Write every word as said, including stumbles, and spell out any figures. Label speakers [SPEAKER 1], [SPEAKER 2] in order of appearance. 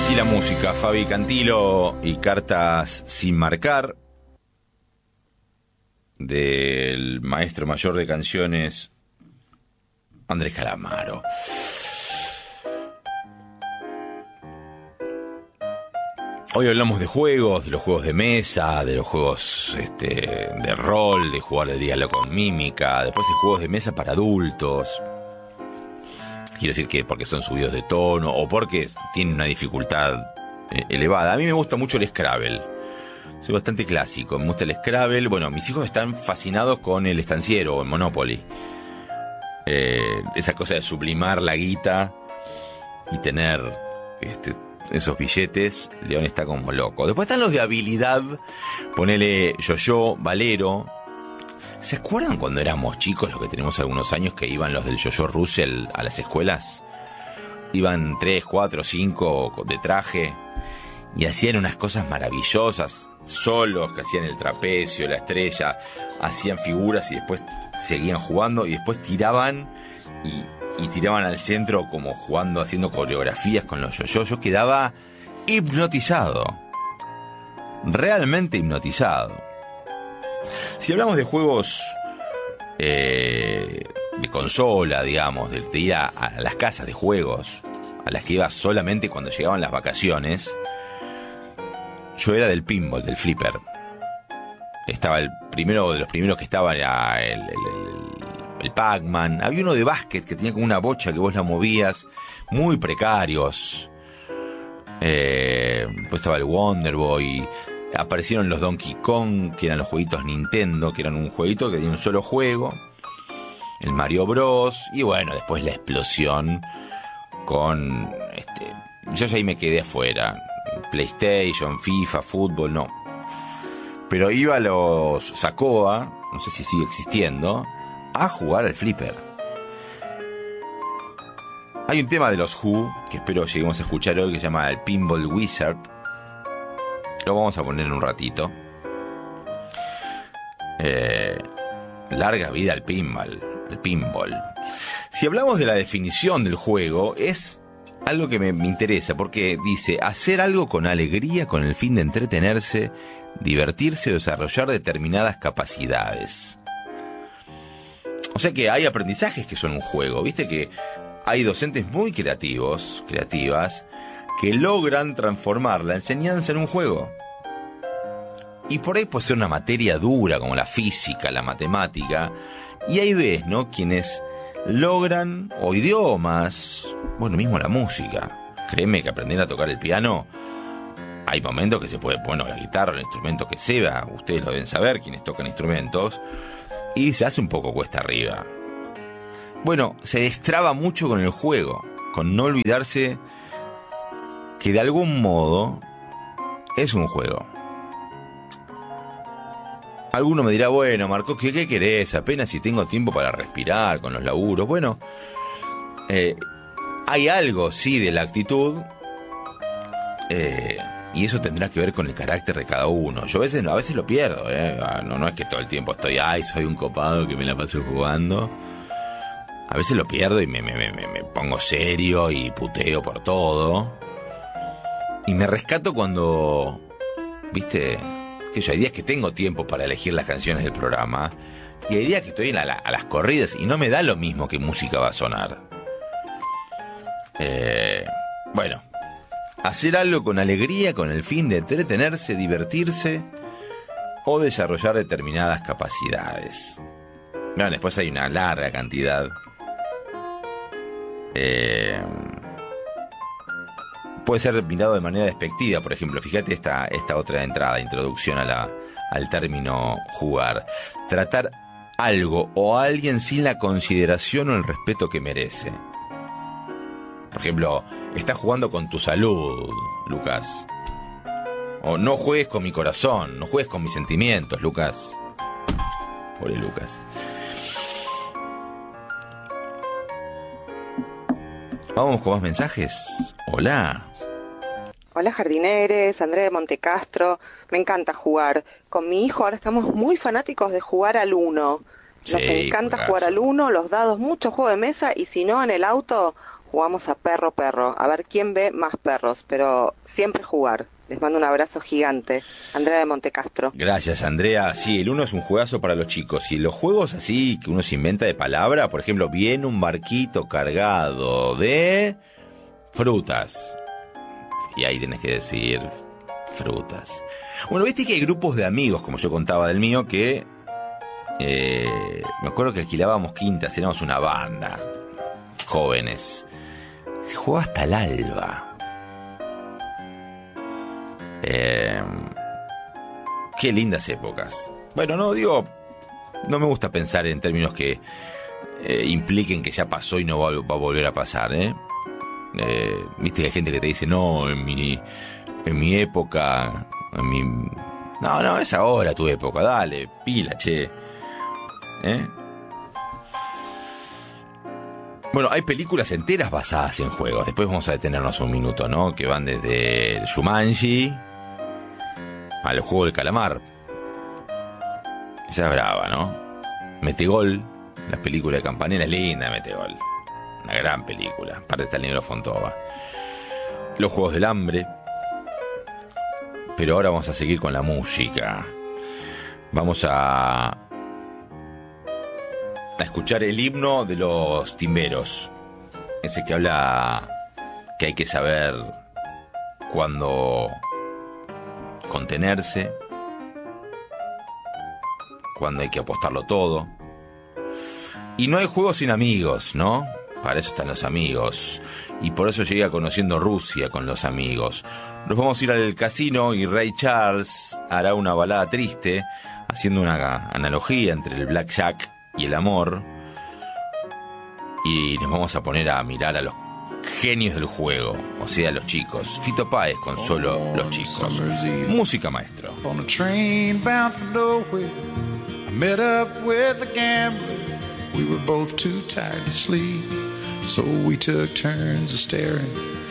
[SPEAKER 1] Así la música, Fabi Cantilo y Cartas sin marcar, del maestro mayor de canciones Andrés Calamaro. Hoy hablamos de juegos, de los juegos de mesa, de los juegos este, de rol, de jugar de diálogo con mímica, después de juegos de mesa para adultos. Quiero decir que porque son subidos de tono o porque tienen una dificultad eh, elevada. A mí me gusta mucho el Scrabble. Soy bastante clásico. Me gusta el Scrabble. Bueno, mis hijos están fascinados con el estanciero o el Monopoly. Eh, esa cosa de sublimar la guita y tener este, esos billetes. León está como loco. Después están los de habilidad. Ponele yo-yo, Valero. ¿Se acuerdan cuando éramos chicos, los que tenemos algunos años, que iban los del yo-yo Russell a las escuelas? Iban tres, cuatro, cinco de traje y hacían unas cosas maravillosas, solos, que hacían el trapecio, la estrella, hacían figuras y después seguían jugando y después tiraban y, y tiraban al centro como jugando, haciendo coreografías con los yo-yo. Yo quedaba hipnotizado, realmente hipnotizado. Si hablamos de juegos eh, de consola, digamos, de, de ir a, a las casas de juegos, a las que iba solamente cuando llegaban las vacaciones, yo era del pinball, del flipper. Estaba el primero de los primeros que estaba era el, el, el, el Pac-Man. Había uno de básquet que tenía como una bocha que vos la movías, muy precarios. Eh, después estaba el Wonder Boy. Aparecieron los Donkey Kong, que eran los jueguitos Nintendo, que eran un jueguito que tenía un solo juego. El Mario Bros. Y bueno, después la explosión con... este yo ya ahí me quedé afuera. PlayStation, FIFA, fútbol, no. Pero iba a los Sacoa, no sé si sigue existiendo, a jugar al flipper. Hay un tema de los Who, que espero lleguemos a escuchar hoy, que se llama el Pinball Wizard. Lo vamos a poner en un ratito. Eh, larga vida al pinball, al pinball. Si hablamos de la definición del juego, es algo que me, me interesa, porque dice, hacer algo con alegría con el fin de entretenerse, divertirse o desarrollar determinadas capacidades. O sea que hay aprendizajes que son un juego. Viste que hay docentes muy creativos, creativas, que logran transformar la enseñanza en un juego. Y por ahí puede ser una materia dura como la física, la matemática. Y ahí ves, ¿no? Quienes logran, o idiomas, bueno, mismo la música. Créeme que aprender a tocar el piano, hay momentos que se puede, bueno, la guitarra, el instrumento que sea, ustedes lo deben saber, quienes tocan instrumentos, y se hace un poco cuesta arriba. Bueno, se destraba mucho con el juego, con no olvidarse que de algún modo es un juego. Alguno me dirá, bueno, Marco, ¿qué, qué querés? Apenas si tengo tiempo para respirar con los laburos. Bueno, eh, hay algo, sí, de la actitud, eh, y eso tendrá que ver con el carácter de cada uno. Yo a veces, a veces lo pierdo, eh. no, no es que todo el tiempo estoy, ay, soy un copado que me la paso jugando. A veces lo pierdo y me, me, me, me pongo serio y puteo por todo. Y me rescato cuando, viste, que yo hay días que tengo tiempo para elegir las canciones del programa y hay días que estoy a, la, a las corridas y no me da lo mismo que música va a sonar. Eh, bueno, hacer algo con alegría con el fin de entretenerse, divertirse o desarrollar determinadas capacidades. Bueno, después hay una larga cantidad. Eh... Puede ser mirado de manera despectiva, por ejemplo, fíjate esta, esta otra entrada, introducción a la, al término jugar. Tratar algo o a alguien sin la consideración o el respeto que merece. Por ejemplo, estás jugando con tu salud, Lucas. O no juegues con mi corazón, no juegues con mis sentimientos, Lucas. Pobre Lucas. Vamos con más mensajes. Hola.
[SPEAKER 2] Hola jardineres, André de Montecastro. Me encanta jugar. Con mi hijo ahora estamos muy fanáticos de jugar al uno. Nos
[SPEAKER 1] Sí,
[SPEAKER 2] encanta
[SPEAKER 1] juegazo.
[SPEAKER 2] jugar al uno, los dados, mucho juego de mesa y si no en el auto jugamos a perro perro, a ver quién ve más perros, pero siempre jugar. Les mando un abrazo gigante. Andrea de Montecastro.
[SPEAKER 1] Gracias, Andrea. Sí, el uno es un juegazo para los chicos. Y los juegos así que uno se inventa de palabra, por ejemplo, viene un barquito cargado de frutas. Y ahí tenés que decir frutas. Bueno, viste que hay grupos de amigos, como yo contaba del mío, que... Eh, me acuerdo que alquilábamos quintas, éramos una banda. Jóvenes. Se jugaba hasta el alba. Eh, qué lindas épocas. Bueno, no digo, no me gusta pensar en términos que eh, impliquen que ya pasó y no va, va a volver a pasar, ¿eh? Eh, viste que hay gente que te dice, no, en mi, en mi época, en mi... No, no, es ahora tu época, dale, pila, che. ¿Eh? Bueno, hay películas enteras basadas en juegos. Después vamos a detenernos un minuto, ¿no? Que van desde el Jumanji al juego del calamar. Esa es brava, ¿no? Metegol, la película de Campanella es linda, Metegol. Una gran película. Aparte está el negro Fontova. Los juegos del hambre. Pero ahora vamos a seguir con la música. Vamos a... a escuchar el himno de los timberos. Ese que habla que hay que saber cuándo contenerse, cuándo hay que apostarlo todo. Y no hay juego sin amigos, ¿no? Para eso están los amigos. Y por eso llegué conociendo Rusia con los amigos. Nos vamos a ir al casino y Ray Charles hará una balada triste, haciendo una analogía entre el blackjack y el amor. Y nos vamos a poner a mirar a los genios del juego, o sea, los chicos. Fito Páez con Solo los Chicos. Música, maestro.
[SPEAKER 3] On a train bound for nowhere, I met up with a gambler. We were both too tired to sleep, so we took turns of staring